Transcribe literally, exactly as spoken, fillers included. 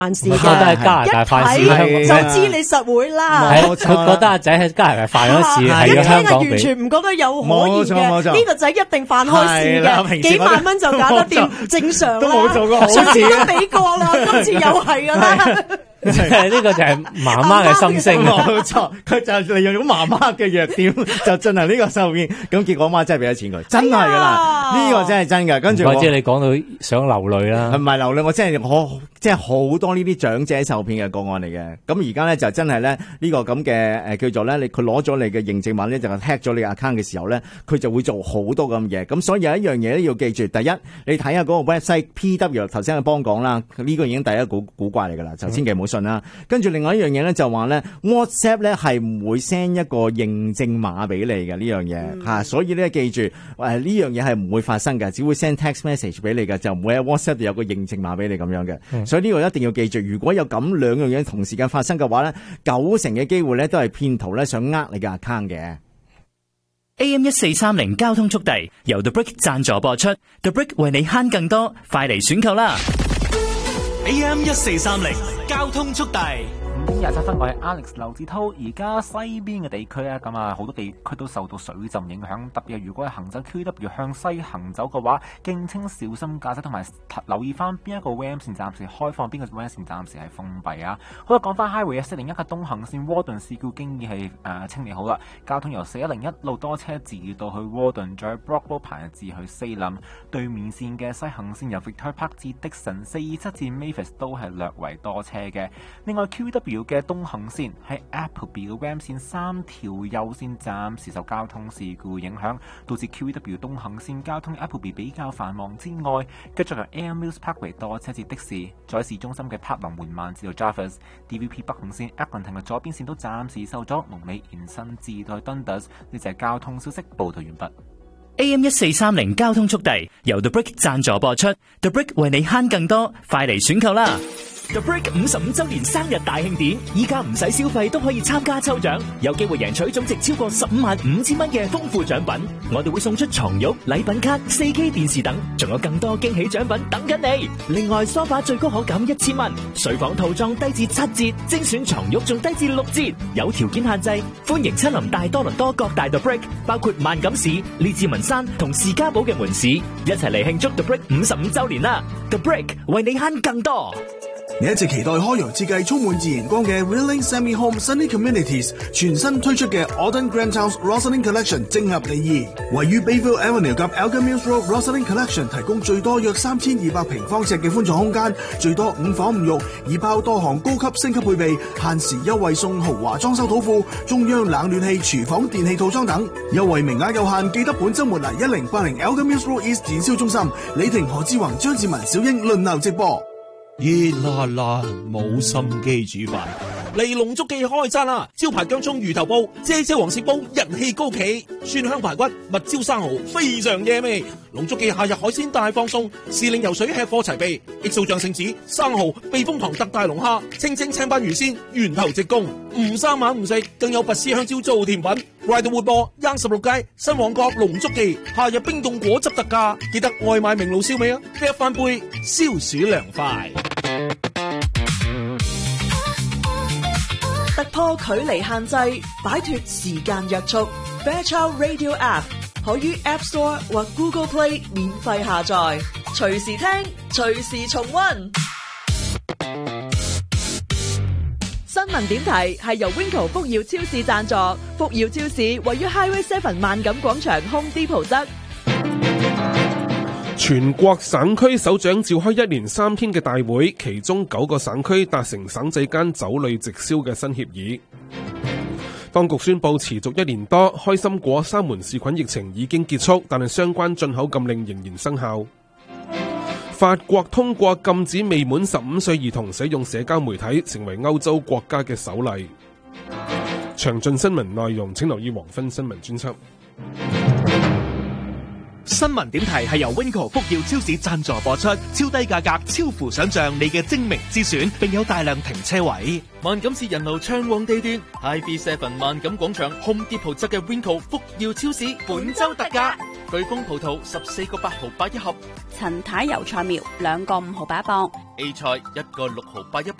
犯事嘅， 覺得係加拿大犯事， 一睇就知你實會啦。 佢覺得阿仔喺加拿大犯咗事，係喺香港俾。 完全唔覺得有可疑嘅，呢個仔一定犯開事嘅，幾萬蚊就搞得掂，正常啦。 都冇做過好事， 上次都俾過啦，今次又係噶啦。 呢個就係媽媽嘅心聲， 冇錯，佢就利用咗媽媽嘅弱點，就進行呢個受騙，咁結果媽真係俾咗錢佢，真係噶啦，呢個真係真嘅。跟住我即係你講到想流淚啦， 唔係流淚，我真係我即係好多呢啲長者受騙嘅個案嚟嘅。咁而家咧就真係咧呢個咁嘅誒叫做咧，你佢攞咗你嘅認證碼咧，就 hack 咗你 account 嘅時候咧，佢就會做好多咁嘢。咁所以有一樣嘢咧要記住，第一你睇下嗰個 website P W， 頭先阿邦講啦，呢個已經第一古古怪嚟噶啦，就千祈唔好信啦。跟住另外一樣嘢咧就話咧 WhatsApp 咧係唔會 send 一個認證碼俾你嘅呢樣嘢吓，所以咧記住誒呢樣嘢係唔會發生嘅，只會 send text message 俾你嘅，就唔會喺 WhatsApp 有個認證碼俾你咁樣嘅。嗯、所以呢個一定要記住，如果有咁兩樣嘢同時間發生嘅話咧，九成嘅機會咧都係騙徒咧想呃你嘅 account 嘅。 A M 一四三零交通速遞由 The Brick 贊助播出 ，The Brick 為你慳更多，快嚟選購啦 ！A M 一四三零交通速遞。 五點廿七分，我係 Alex 劉志濤。而家西邊嘅地區啊，咁啊好多地區都受到水浸影響，特別係如果係行走 Q W 向西行走嘅話，敬請小心駕駛，同埋留意翻邊一個 RAM 線暫時開放，邊個 RAM 線暫時係封閉啊。好啦，講翻 Highway 啊，四零一嘅東行線窩頓事故經已係誒、呃、清理好啦，交通由四一零一路多車至到去窩頓，再 Brockville 排至去西林對面線嘅西行線由 Victoria Park 至 Dixon， 四二七至 Mavis 都係略為多車嘅。另外 Q W 嘅東行線喺 Appleby 嘅 RAM 線三條右線暫時受交通事故影響，導致 Q W 東行線交通 Appleby 比較繁忙之外，繼續由 Air Mills Parkway 多車至的士，在市中心嘅柏林緩慢至到 Jarvis D V P 北行線 Eglinton 嘅左邊線都暫時受阻，龍尾延伸至到 Dundas。呢就係交通消息報道完畢。 A M 一四三零交通速遞由 The Brick 贊助播出 ，The Brick 為你慳更多，快嚟選購啦！ The Brick 五十五周年生日大慶典，依家唔使消費都可以參加抽獎，有機會贏取總值超過十五萬五千蚊嘅豐富獎品。我哋會送出床褥、禮品卡、四 K 電視等，仲有更多驚喜獎品等緊你。另外，梳化最高可減一千蚊，睡房套裝低至七折，精選床褥仲低至六折，有條件限制。歡迎親臨大多倫多各大 The Brick， 包括萬錦市、列治文山同士嘉堡嘅門市，一齊嚟慶祝 The Brick 五十五周年啦 ！The Brick 為你慳更多。 你一直期待開揚設計充滿自然光嘅 Rilling Semi Home Sunny Communities 全新推出嘅 Auden Grand House Rosalind Collection 正合地意，位於 Bayville Avenue 及 Elgin Mills Road Rosalind Collection 提供最多約三千二百平方尺嘅寬敞空間，最多五房五浴，已包多項高級升級配備，限時優惠送豪華裝修土庫、中央冷暖氣、廚房電器套裝等，優惠名額有限，記得本週末嚟一零八零 Elgin Mills Road East 展銷中心，李婷、何志宏、張志文、小英輪流直播。 熱辣辣冇心機煮飯，嚟龍足記開餐啦！招牌薑蔥魚頭煲、姐姐黃氏煲人氣高企，蒜香排骨、蜜椒生蠔非常惹味。龍足記夏日海鮮大放送，時令游水吃貨齊備，X O醬聖子、生蠔、避風塘特大龍蝦、清蒸青斑魚鮮、源頭直供，唔生猛唔食，更有拔絲香蕉做甜品。Ryder Wood 波 Young 十六街新旺角龍足記夏日冰凍果汁特價，記得外賣明路燒味啊！呢一翻杯消暑涼快。 突破距離限制，擺脫時間約束。Fairchild Radio App 可於 App Store 或 Google Play 免費下載，隨時聽，隨時重溫。新聞點題係由 Winco 福耀超市贊助，福耀超市位於 Highway Seven 萬錦廣場 Home Depot 側。 全國省區首長召開一連三天嘅大會，其中九個省區達成省際間酒類直銷嘅新協議。當局宣布持續一年多，開心果沙門氏菌疫情已經結束，但係相關進口禁令仍然生效。法國通過禁止未滿十五歲兒童使用社交媒體，成為歐洲國家嘅首例。詳盡新聞內容請留意黃昏新聞專輯。 新聞點題係由 Winco 福耀超市贊助播出，超低價格，超乎想象，你嘅精明之選，並有大量停車位。 萬錦市人流暢旺地段 ，High V Seven 萬錦廣場 Home Depot 側嘅 Winco 福耀超市本周特價， 巨峰葡萄十四個八毫八一盒， 陳太油菜苗兩個五毫八一磅。 A 菜一個六毫八一磅。